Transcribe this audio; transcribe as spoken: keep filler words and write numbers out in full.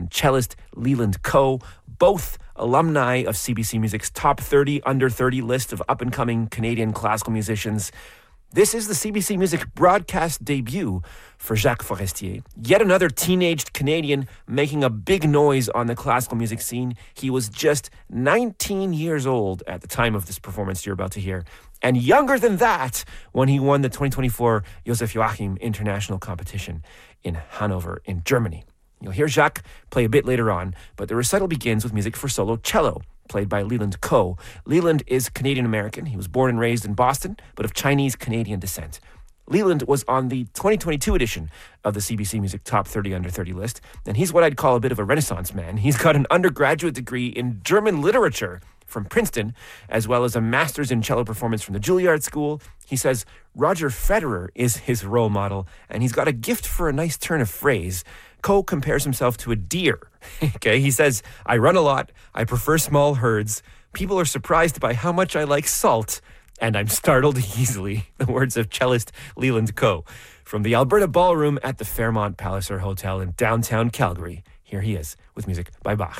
and cellist Leland Coe, both alumni of C B C Music's Top thirty Under thirty list of up-and-coming Canadian classical musicians. This is the C B C Music broadcast debut for Jacques Forestier, yet another teenaged Canadian making a big noise on the classical music scene. He was just nineteen years old at the time of this performance you're about to hear, and younger than that when he won the twenty twenty-four Josef Joachim International Competition in Hanover in Germany. You'll hear Jacques play a bit later on, but the recital begins with music for solo cello, played by Leland Coe. Leland is Canadian-American. He was born and raised in Boston, but of Chinese-Canadian descent. Leland was on the twenty twenty-two edition of the C B C Music Top thirty Under thirty list, and he's what I'd call a bit of a Renaissance man. He's got an undergraduate degree in German literature from Princeton, as well as a master's in cello performance from the Juilliard School. He says Roger Federer is his role model, and he's got a gift for a nice turn of phrase. Coe compares himself to a deer. Okay, he says, I run a lot, I prefer small herds, people are surprised by how much I like salt, and I'm startled easily. The words of cellist Leland Coe from the Alberta Ballroom at the Fairmont Palliser Hotel in downtown Calgary. Here he is with music by Bach.